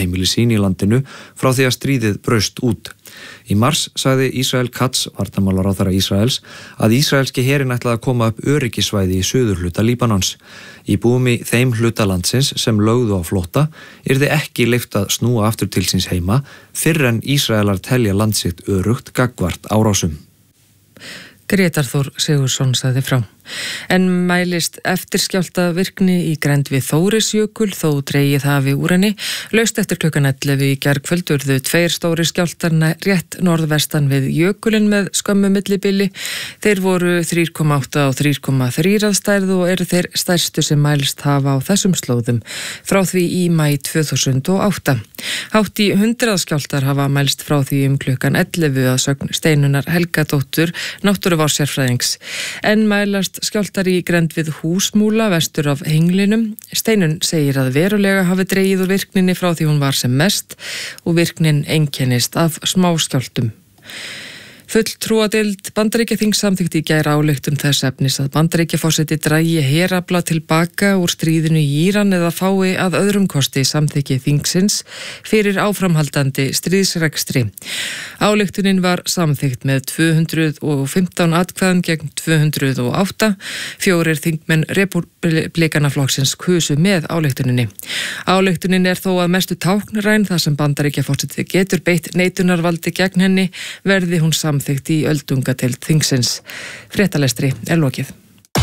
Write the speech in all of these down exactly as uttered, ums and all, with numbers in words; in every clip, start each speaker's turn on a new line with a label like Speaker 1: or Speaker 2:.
Speaker 1: heimili sín í landinu frá því að stríðið braust út. Í mars sagði Ísrael Katz, varnarmálaráðherra Ísraels, að ísraelski herinn ætlaði að koma upp öryggisvæði í suðurhluta Líbanons. Íbúum í þeim hluta landsins sem lögðu á flótta yrði ekki leyft að snúa aftur til síns heima fyrr en Ísraelar telja land sitt örugt gagnvart árásum.
Speaker 2: Grétar Þór Sigurðsson sagði frá. En mælist eftirskjálftavirkni í grennd við Þórisjökul þó dregið hafi úr henni. Laust eftir klukkan ellefu í gærkvöld urðu tveir stóri skjálftar rétt norðvestan við jökulinn með skömmu millibili. Þeir voru þrjú komma átta og þrjú komma þrjú að stærð og eru þeir stærstu sem mælist hafa á þessum slóðum frá því í maí tvö þúsund og átta. Hátt í hundrað skjálftar hafa mælst frá því um klukkan ellefu að sögn Steinunar Helgadóttur, náttúruvárssérfræðings. En mælast skjálftar í grennd við Húsmúla vestur af Henglinum. Steinun segir að verulega hafi dregið úr virkninni frá því hún var sem mest og virknin einkennist af smáskjálftum. Fulltrúadeild Bandaríkjaþings samþykkti í gær ályktun þess efnis að Bandaríkjaforseti dragi herafla tilbaka úr stríðinu í Íran eða fái að öðrum kosti samþykki þingsins fyrir áframhaldandi stríðsrekstri. Ályktunin var samþykkt með tvö hundruð og fimmtán atkvæðum gegn tvö hundruð og átta. Fjórir þingmenn Repúblikanaflokksins kusu með ályktuninni. Ályktunin er þó að mestu táknræn þar sem Bandaríkjaforseti getur beitt neitunarvaldi gegn henni verði hún samþykkt í öldungadeild þingsins. Fréttalestri er lokið.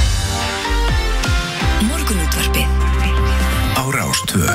Speaker 3: Morgunútvarpið á Rás tvö.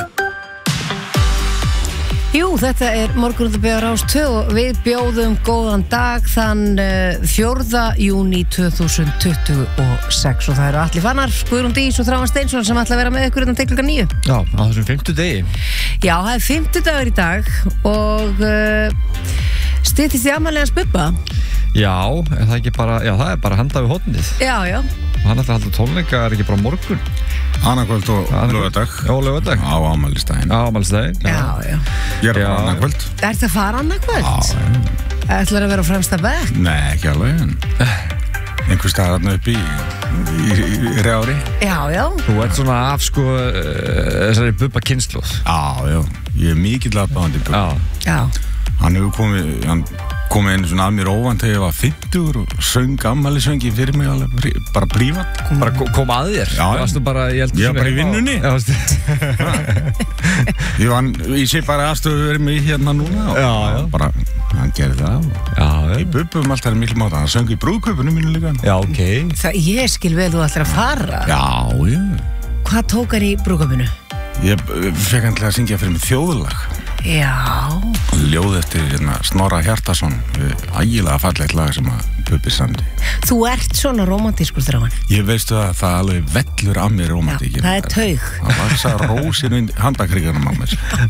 Speaker 4: Jú, þetta er Morgunútvarpið á Rás tvö og við bjóðum góðan dag þann fjórða júní tvö þúsund tuttugu og sex og það eru Atli Fannar, Guðrún Dís og Þráinn Steinsson sem ætla að vera með ykkur innan til klukkan níu.
Speaker 5: Já, á þessum fimmtudegi.
Speaker 4: Já, það er fimmtudagur í dag og uh, styttist í afmæli hans Bubba.
Speaker 5: Já, er það ekki bara, já, það er bara handa við hótnið.
Speaker 4: Já, já.
Speaker 5: Og hann ætla að halda tónleika, er ekki bara morgun?
Speaker 6: Annarkvöld og laugardag.
Speaker 5: Já, laugardag.
Speaker 6: Á afmælisdaginn.
Speaker 5: Á afmælisdaginn.
Speaker 4: Já, já.
Speaker 6: Ég er að fara annarkvöld.
Speaker 4: Er það að fara annarkvöld?
Speaker 6: Já, já.
Speaker 4: Ætlar að vera á fremsta bekk?
Speaker 6: Nei, ekki alveg, en einhver staðar þarna upp í, í, í, í Rjári.
Speaker 4: Já, já.
Speaker 5: Þú ert svona af, sko, þessari Bubba kynslóð.
Speaker 6: Já, já. Ég er mikill aðbáðandi Bubba.
Speaker 5: Já.
Speaker 4: Já.
Speaker 6: Hann hefur komið, hann komið einu svona að mér óvænt þegar ég var fimmtugur og söng afmælisöngi fyrir mig alveg, prí, bara prívat.
Speaker 5: Bara kom að þér?
Speaker 6: Já.
Speaker 5: Varstu bara, ég held
Speaker 6: ég var bara í vinnunni.
Speaker 5: Já, varstu.
Speaker 6: Ég var, ég sé bara aðstöðu verið mig hérna núna og
Speaker 5: já, já.
Speaker 6: bara, hann gerði það.
Speaker 5: Já, já.
Speaker 6: Í Bubbum alltaf er mikil máta, hann söng í brúðkaupinu mínu líka.
Speaker 5: Já, ok.
Speaker 4: Það, ég skil vel þú ætlar að fara.
Speaker 6: Já, já.
Speaker 4: Hvað tók hann í brúðkaupinu?
Speaker 6: Ég fekk hann til að syngja fyrir mig þjóðlag.
Speaker 4: Já.
Speaker 6: Ljóð eftir hérna, Snorra Hjartarson, ægilega fallegt lag sem að Bubbi samdi.
Speaker 4: Þú ert svona romantískur, Þráinn.
Speaker 6: Ég veistu að það alveg vellur af mér romantíkin.
Speaker 4: Já, það er taug.
Speaker 6: Það var þess að rósin í handakríkanum á mér.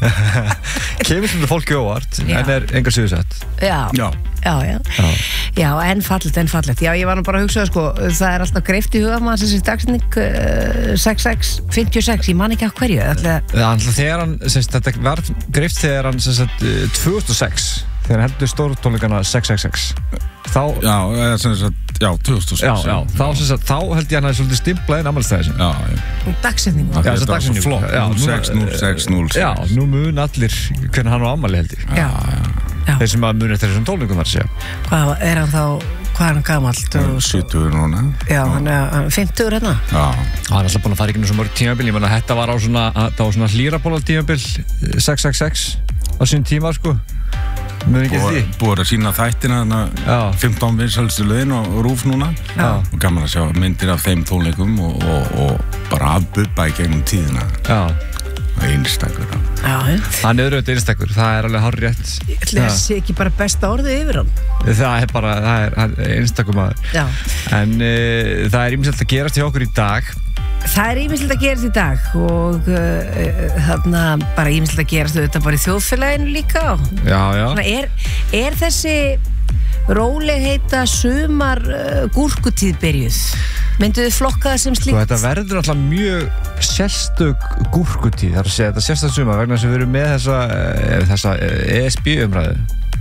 Speaker 5: Kemur svona fólki óvart,
Speaker 4: Já.
Speaker 5: en er engar suðsett.
Speaker 4: Já.
Speaker 6: Já.
Speaker 4: Já, já.
Speaker 5: Já.
Speaker 4: Já, en fallegt, en fallegt. Já, ég var nú bara að hugsa það, sko, það er alltaf greift í huga maður þessi dagsetning uh, sex sex fimmtíu og sex, ég man ekki á hverju. Alltaf...
Speaker 5: Það þegar hann, semst, þetta var greift þegar hann, semst, tvö þúsund og sex, þegar hann heldur stórtónleikana sex sex sex. Þá...
Speaker 6: Já, eða sem sagt, já, tvö þúsund og sex.
Speaker 5: Já, já, þá, semst, þá held ég hann að svolítið stimplað inn afmælisdaginn sin.
Speaker 6: Já, já.
Speaker 4: Dagsetning.
Speaker 6: Já,
Speaker 5: þetta
Speaker 6: var svo flott, núll sex núll sex núll sex.
Speaker 5: Já, nú mun allir hvernig hann á afmæli held ég.
Speaker 4: Já, já.
Speaker 5: Þeir sem að muni eftir þessum tónleikum þar séu.
Speaker 4: Hvað er hann þá, hvað er hann gamalt?
Speaker 6: sjötugur núna.
Speaker 4: Já, hann er fimmtugur hérna.
Speaker 6: Já.
Speaker 5: Hann er alltaf búin að fara ekki nú svo mörg tímabil, ég menna þetta var á svona, þetta var svona hlýrabóla tímabil sex sex sex á sín tíma, sko. Muni ekki því.
Speaker 6: Búið að sína þættina þarna fimmtán vinsælustu lögin og rúf núna.
Speaker 4: Já.
Speaker 6: Og gaman að sjá myndir af þeim tónleikum og, og, og bara af Bubba í gegnum tíðina.
Speaker 5: Já.
Speaker 6: Einstakur.
Speaker 4: Já, já.
Speaker 5: Hann er auðvitað einstakur, það er alveg hárrétt.
Speaker 4: Ég ætla að sé ekki bara besta orðið yfir hann.
Speaker 5: Það er bara, það er, það er einstakur maður.
Speaker 4: Já.
Speaker 5: En uh, það er ýmislegt að gerast hjá okkur í dag.
Speaker 4: Það er ýmislegt að gerast í dag og uh, þarna bara ýmislegt að gerast auðvitað bara í þjóðfélaginu líka.
Speaker 5: Já, já.
Speaker 4: Svona er, er þessi rólegheita sumar uh, gúrkutíð byrjuð? Myndu þið flokka það sem slíkt?
Speaker 5: Sko, þetta verður alltaf mjög sérstök gúrkutíð, það er að segja þetta sérstök sumar vegna sem við erum með þessa, þessa E S B umræðu.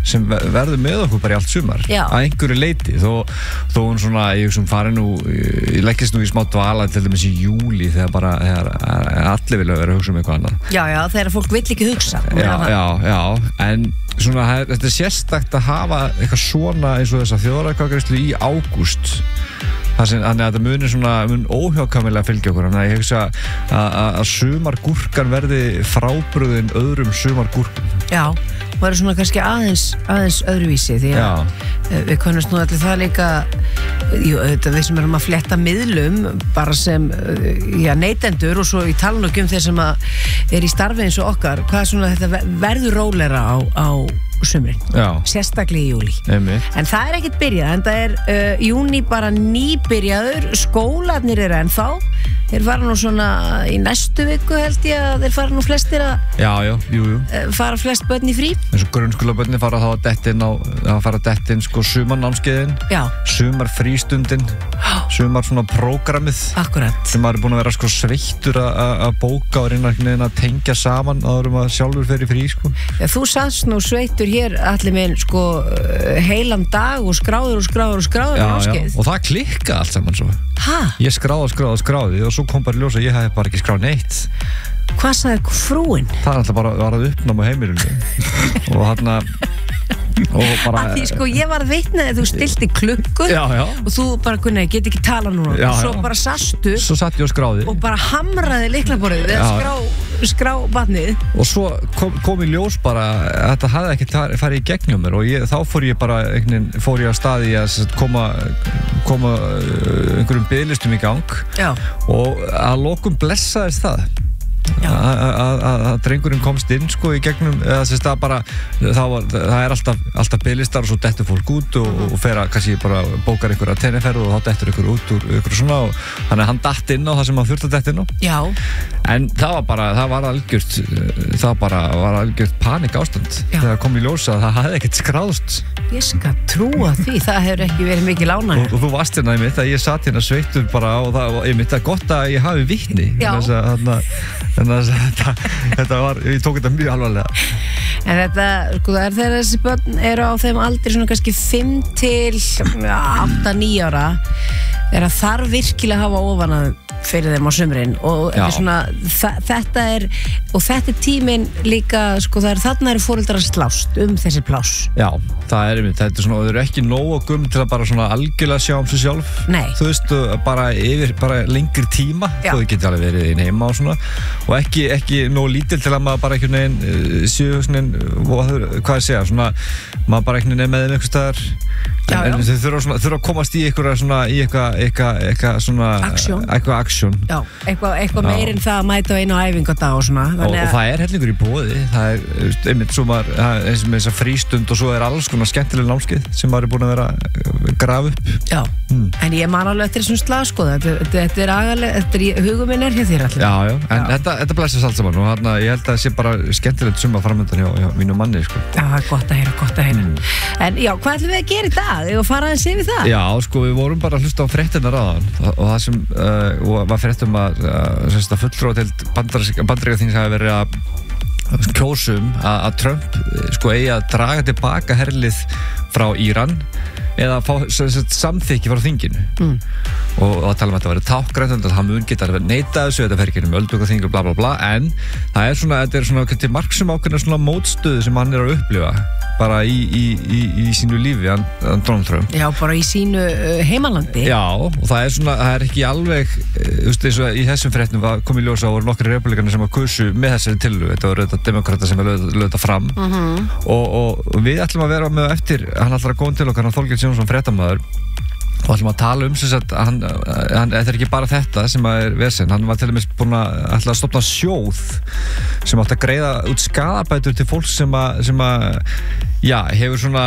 Speaker 5: sem verður með okkur bara í allt sumar
Speaker 4: Já.
Speaker 5: að einhverju leiti þó, þó hún svona, ég sem fari nú ég leggist nú í smá dvala til dæmis í júli þegar bara, þegar allir vilja vera að hugsa um eitthvað annað
Speaker 4: Já, já, þegar fólk vill ekki hugsa
Speaker 5: Já, já, já, en svona, þetta er sérstakt að hafa eitthvað svona eins og þessa þjóðaratkvæðagreiðslu í ágúst þannig að þetta munir svona mun óhjákvæmilega fylgja okkur þannig að ég hugsa að, að sumargúrkan verði frábrugðin öðrum sumargúrkum
Speaker 4: Já, og það er svona kannski aðeins aðeins öðruvísi því að
Speaker 5: Já.
Speaker 4: við kannast nú allir það líka jú, auðvitað við sem erum að fletta miðlum bara sem já, neytendur og svo í talun og um þeir sem að er í starfi eins og okkar hvað er svona þetta verður rólera á, á sumrin,
Speaker 5: Já.
Speaker 4: sérstaklega í júli
Speaker 5: Einmitt.
Speaker 4: en það er ekkert byrjað en það er uh, júni bara nýbyrjaður skólarnir eru ennþá þeir fara nú svona í næstu viku held ég að þeir fara nú flestir að
Speaker 5: Já, já, jú, jú
Speaker 4: uh, fara flest börn í frí
Speaker 5: eins og grunnskólabörni fara þá að dettinn á að fara að dettinn sko sumarnámskeiðin
Speaker 4: Já,
Speaker 5: sumar frístundin sumar svona prógramið
Speaker 4: akkurat
Speaker 5: sem maður er búin að vera sko sveittur að bóka og reyna að tengja saman áður um að sjálfur fer í frí sko
Speaker 4: Já, þú sagðst nú sveittur hér allir minn sko heilan dag og skráður og skráður og skráður
Speaker 5: Já,
Speaker 4: og
Speaker 5: já,
Speaker 4: áskeið
Speaker 5: og það klikka allt saman svo
Speaker 4: Hæ?
Speaker 5: ég skráði, skráði, skráði og svo kom bara í ljós að ég hef bara ekki skráð neitt
Speaker 4: Hvað sagði frúin?
Speaker 5: það er alltaf bara var að uppnáma heimilinu og hann að og bara
Speaker 4: Að því sko ég var vitnið að þú stilti klukku
Speaker 5: Já, já.
Speaker 4: og þú bara, Gunni, get ekki tala núna
Speaker 5: Já,
Speaker 4: og svo
Speaker 5: já.
Speaker 4: bara sastu
Speaker 5: svo satt ég og skráði
Speaker 4: og bara hamraði lyklaborðið við að
Speaker 5: Já.
Speaker 4: skrá, skrá barnið
Speaker 5: og svo kom, kom í ljós bara að þetta hafði ekki tar- farið í gegnum mér og ég, þá fór ég bara einhvern, fór ég á staði í að sem sagt, koma, koma uh, einhverjum biðlistum í gang
Speaker 4: Já,
Speaker 5: og að lokum blessaðist það
Speaker 4: Já.
Speaker 5: að- að að- að drengurinn komst inn sko í gegnum eða þess að bara það, var, það er alltaf, alltaf biðlistar og svo dettur fólk út og, og fer að kannski bara bókar einhverja tenniferð og þá dettur einhver út úr einhverju svona og þannig að hann datt inn á það sem hann þurfti að detta inn á
Speaker 4: já,
Speaker 5: en það var bara, það var algjört það bara var algjört panik ástand
Speaker 4: Já.
Speaker 5: þegar kom í ljós að það hafði ekkert skráðst
Speaker 4: ég skal trúa því það hefur ekki verið mikil
Speaker 5: og,
Speaker 4: ánægja
Speaker 5: og þú varst hérna einmitt að ég satt hérna sveittur bara og það og einmitt að gott að ég hafi vitni
Speaker 4: Já.
Speaker 5: þess að þarna þannig að þetta, þetta var, ég tók þetta mjög alvarlega
Speaker 4: En þetta, sko, það er þegar þessi börn eru á þeim aldri svona kannski fimm til átta níu ára er að þarf virkilega að hafa ofan að fyrir þeim á sumrin og þetta er
Speaker 5: Já.
Speaker 4: svona, þa- þetta er og þetta er tíminn líka sko, það er þarna eru foreldrar að slást um þessi pláss
Speaker 5: Já, það er einmitt, þetta er svona, þau eru ekki nógu gum til að bara svona algjörlega sjá um sig sjálf
Speaker 4: Nei.
Speaker 5: þú veist, bara yfir, bara lengri tíma
Speaker 4: Já.
Speaker 5: þó þau geti alveg verið inn heima og svona og ekki, ekki nógu lítil til að maður bara einhvern veginn uh, séu svona, hvað ég segja, svona maður bara einhvern veginn er með þeim einhvers staðar
Speaker 4: Já,
Speaker 5: en,
Speaker 4: já.
Speaker 5: en þau þurfa, svona, þurfa að komast í eitthvað svona, í eitthvað, eitthvað, eitthvað svona
Speaker 4: Action.
Speaker 5: eitthvað action
Speaker 4: Já, eitthvað, eitthvað
Speaker 5: Já.
Speaker 4: meir en það að mæta á einu æfingu á dag og svona
Speaker 5: og,
Speaker 4: þannig
Speaker 5: og
Speaker 4: að,
Speaker 5: það er hellingur í boði það er, þú veist, einmitt svo maður það er eins og með þessa frístund og svo er alls konar skemmtileg námskeið sem maður er búin að vera að grafa upp
Speaker 4: já,
Speaker 5: Mm.
Speaker 4: en ég man alveg eftir þessum slag sko, þetta, þetta, þetta er agalega, þetta er hugum minn er hjá þér allir
Speaker 5: Já, já, en
Speaker 4: Já.
Speaker 5: þetta, þetta blessast allt saman og hérna, ég held að það sé bara skemmtilegt summa framöndan hjá, hjá mínu manni, sko.
Speaker 4: Já, það er gott að heyra, gott að heyra En já, hvað ætlum við að gera í dag? Ég var að fara aðeins yfir það
Speaker 5: Já, sko, við vorum bara að hlusta á fréttina ráðan og, og það sem uh, og var fréttum að, uh, að fulltrúadeild bandaríkjaþings hafi verið að kjósum að, að Trump sko eigi að draga tilbaka herlið frá Íran eða fá sem sagt, samþykki frá þinginu mm. og, og að tala um að þetta verið tákgrænt að hann mun geta að neita þessu þetta fer ekki um öldungaþingu bla bla bla en það er svona, þetta er svona til marksum ákveðna svona mótstöðu sem hann er að upplifa bara í, í, í, í sínu lífi hann, hann Donald Trump
Speaker 4: Já, bara í sínu uh, heimalandi
Speaker 5: Já, og það er svona, það er ekki alveg þú veist, eins og í þessum fréttum kom í ljós að voru nokkri republikanar sem að kusu með þessari tillögu, þetta voru þetta demokrata sem er lögð þetta fram uh -huh. og, og við ætlum að vera með eftir, hann ætlar að góða til okkar, hann Þorgeir Jónsson fréttamaður og ætlum að tala um þess að hann, hann, þetta er ekki bara þetta sem að er vesen, hann var til dæmis búin að ætla að stofna sjóð sem átti að greiða út skaðabætur til fólk sem að, sem að já, hefur svona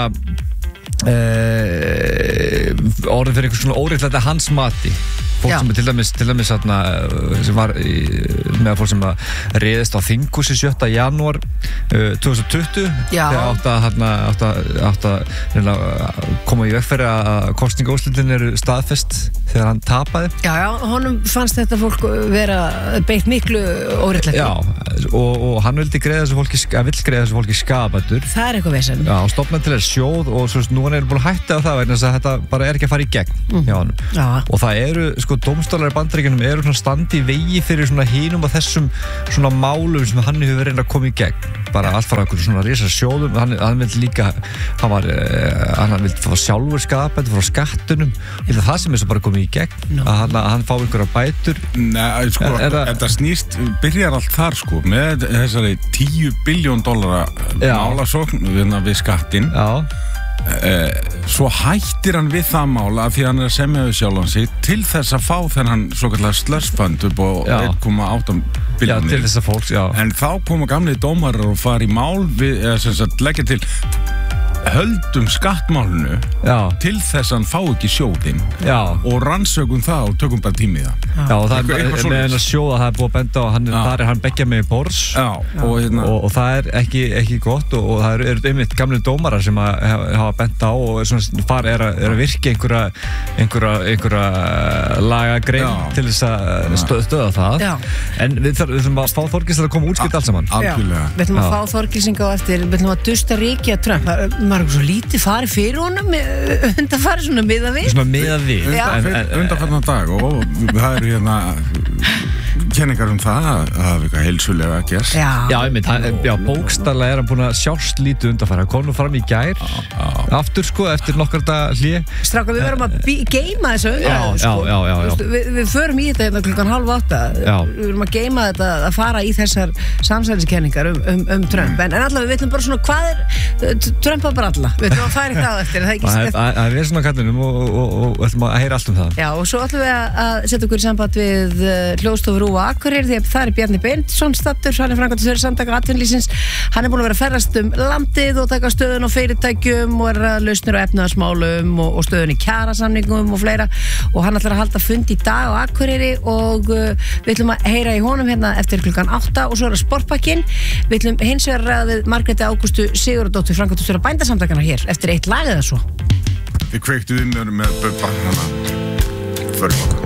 Speaker 5: Uh, orðin fyrir einhvers svona óréttlæti hans mati fólk
Speaker 4: Já.
Speaker 5: sem er til dæmis, til dæmis atna, sem var í, með fólk sem réðist á þinghúsi sjötta janúar tvö þúsund tuttugu
Speaker 4: Já.
Speaker 5: þegar átt að, hérna, átt að, átt að reyna, koma í veg fyrir að kosningaúrslitin eru staðfest þegar hann tapaði.
Speaker 4: Já, já, honum fannst þetta fólk vera beitt miklu óréttlæti.
Speaker 5: Já, og, og hann vildi greiða þessu fólki, hann vill greiða þessu fólki skaðabætur.
Speaker 4: Það er eitthvað vesen.
Speaker 5: Já, og stofnaði til þess sjóð og svo nú hann er búin að hætta á það vegna þess að þetta bara er ekki að fara í gegn
Speaker 4: Mm.
Speaker 5: hjá honum.
Speaker 4: Já.
Speaker 5: Og það eru, sko, dómstólar í Bandaríkjunum eru svona standi í vegi fyrir svona hinum og þessum svona málum sem hann hefur verið að koma í gegn. Bara allt frá einhverjum svona risa sjóðum, hann, hann vildi líka, hann var, uh, hann vildi fá sjálfur skaðabætur frá skattunum. Ég held að það sem er svo bara komið í gegn,
Speaker 4: No.
Speaker 5: að, hann, að hann fá einhverja bætur.
Speaker 6: Nei, sko,
Speaker 5: Er- er það-
Speaker 6: þetta snýst, byrjar allt þar, sko, með þessari tíu billjón dollara
Speaker 5: Já.
Speaker 6: málasókn við, við skattinn.
Speaker 5: Já,
Speaker 6: Eh, svo hættir hann við það mála af því hann er að semja við sjálfan sig til þess að fá þennan svo kallar slörsfönd upp á
Speaker 5: Já.
Speaker 6: einn komma átta
Speaker 5: já,
Speaker 6: billjónir.
Speaker 5: til þess að fólks, já.
Speaker 6: En þá koma gamli dómarar og fara í mál við, eða sem sagt leggja til höldum skattmálinu
Speaker 5: Já,
Speaker 6: til þess að hann fá ekki sjóðinn
Speaker 5: já.
Speaker 6: og rannsökum það og tökum bara tími í það.
Speaker 5: Já, og það
Speaker 6: Eitthvað-
Speaker 5: er
Speaker 6: eitthvað
Speaker 5: með
Speaker 6: svoleiðis.
Speaker 5: hennar sjóða það er búið að benda á, hann,
Speaker 6: Já.
Speaker 5: þar er hann beggja með bors.
Speaker 6: Já, og hérna
Speaker 5: og, og það er ekki, ekki gott og, og það eru er einmitt gamli dómarar sem að hafa, hafa bent á og er, svona, far, er, að, er að virka einhverja, einhverja, einhverja lagagrein
Speaker 6: Já.
Speaker 5: til þess að stöð, stöða það.
Speaker 4: Já.
Speaker 5: En við þarfum við þurfum að fá Þorgils að koma útskipt allt saman.
Speaker 6: algjörlega.
Speaker 4: Við ætlum að
Speaker 5: Já.
Speaker 4: fá Þorgilsinga á eftir, við ætlum að dusta ríki að Trump. Ma- Maður er svo lítið farið fyrir honum, undan farið svona miða við.
Speaker 5: Svona miðað við.
Speaker 4: Já.
Speaker 5: En- en-
Speaker 6: Undanfarnar dag og það eru hérna kenningar um það að það hafi eitthvað heilsulega gerst.
Speaker 4: Já.
Speaker 5: Já, einmitt, hann- já, bókstarlega er hann búin að sjást lítið undanfæra. Hann kom nú fram í gær, aftur sko, eftir nokkar dag hlé.
Speaker 4: Stráka, við verðum að bí- geima þessa umræðu,
Speaker 5: Já, já,
Speaker 4: sko.
Speaker 5: já, já, já.
Speaker 4: Þú veist, Við, við förum í þetta hérna klukkan halv átta.
Speaker 5: Já.
Speaker 4: Við verðum að geima þetta, að fara í þessar samsæliskenningar um, um, um Trump. En, en allavega, við ætlum bara svona, hvað er, Trump var bara alla. Við ætlum að fara í það á eftir, er það ekki
Speaker 5: Það er-
Speaker 4: stefn?
Speaker 5: það er verið svona kallinum og, og, og, og ætlum að heyra allt um það.
Speaker 4: Já, og svo ætlum við að- að setja okkur í samband við uh, hljóðstofur Rúa Akureyri því að það er Bjarni Benediktsson stattur, hann er framkvæmdastjóri Samtaka atvinnulífsins. Hann er búin að vera að ferðast um landið og taka stöðun á fyrirtækjum og er að lausnir á efnaðarsmálum og, og stöðun í kjarasamningum og fleira og hann ætlar að halda fund í dag á Akureyri og uh, við ætlum að heyra í honum hérna eftir klukkan átta og svo er það sportpakkin. Við ætlum hins vegar að ræða við Margréti Ágústu Sigurðardóttur framkvæmdastjóra Bændasamtakanna hér eftir eitt lag eða svo.
Speaker 6: Við kveiktum við með, með Bubba hana fyrir okkur.